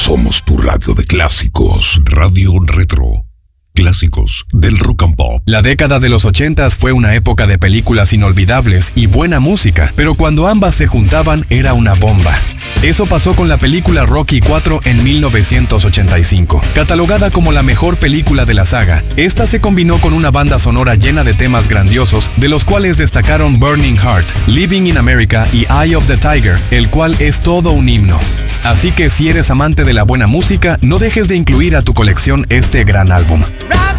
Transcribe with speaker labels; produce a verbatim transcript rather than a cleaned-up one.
Speaker 1: Somos tu radio de clásicos.
Speaker 2: Radio Retro. Clásicos del rock and pop.
Speaker 3: La década de los ochentas fue una época de películas inolvidables y buena música, pero cuando ambas se juntaban era una bomba. Eso pasó con la película Rocky cuatro en mil novecientos ochenta y cinco. Catalogada como la mejor película de la saga, esta se combinó con una banda sonora llena de temas grandiosos, de los cuales destacaron Burning Heart, Living in America y Eye of the Tiger, el cual es todo un himno. Así que si eres amante de la buena música, no dejes de incluir a tu colección este gran álbum.